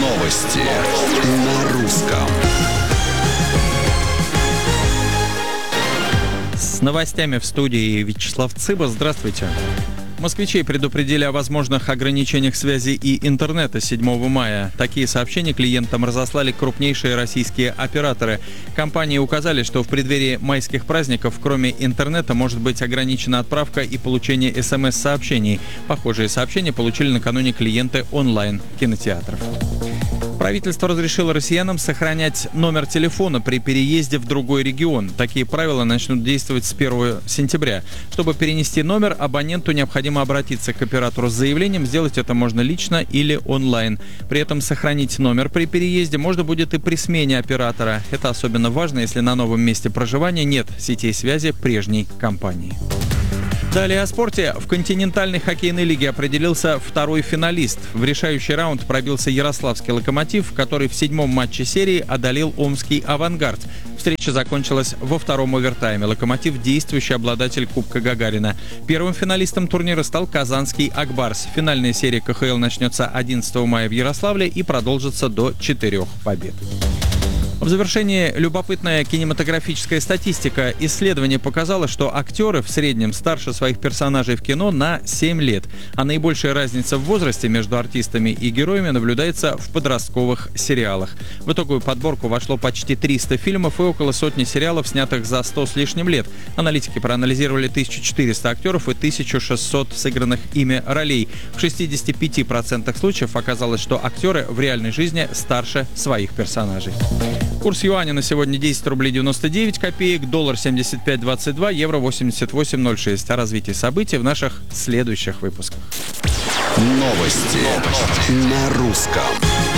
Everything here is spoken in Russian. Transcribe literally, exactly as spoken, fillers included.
Новости на русском. С новостями в студии Вячеслав Цыба. Здравствуйте. Москвичей предупредили о возможных ограничениях связи и интернета седьмого мая. Такие сообщения клиентам разослали крупнейшие российские операторы. Компании указали, что в преддверии майских праздников, кроме интернета, может быть ограничена отправка и получение эс эм эс-сообщений. Похожие сообщения получили накануне клиенты онлайн-кинотеатров. Правительство разрешило россиянам сохранять номер телефона при переезде в другой регион. Такие правила начнут действовать с первого сентября. Чтобы перенести номер, абоненту необходимо обратиться к оператору с заявлением. Сделать это можно лично или онлайн. При этом сохранить номер при переезде можно будет и при смене оператора. Это особенно важно, если на новом месте проживания нет сетей связи прежней компании. Далее о спорте. В континентальной хоккейной лиге определился второй финалист. В решающий раунд пробился ярославский «Локомотив», который в седьмом матче серии одолел омский «Авангард». Встреча закончилась во втором овертайме. «Локомотив» – действующий обладатель Кубка Гагарина. Первым финалистом турнира стал казанский «Акбарс». Финальная серия ка ха эл начнется одиннадцатого мая в Ярославле и продолжится до четырех побед. В завершении любопытная кинематографическая статистика. Исследование показало, что актеры в среднем старше своих персонажей в кино на семь лет. А наибольшая разница в возрасте между артистами и героями наблюдается в подростковых сериалах. В итоговую подборку вошло почти триста фильмов и около сотни сериалов, снятых за сто с лишним лет. Аналитики проанализировали тысячу четыреста актеров и тысячу шестьсот сыгранных ими ролей. В шестидесяти пяти процентах случаев оказалось, что актеры в реальной жизни старше своих персонажей. Курс юаня на сегодня десять рублей девяносто девять копеек, доллар семьдесят пять двадцать два, евро восемьдесят восемь ноль шесть. О развитии событий в наших следующих выпусках. Новости на русском.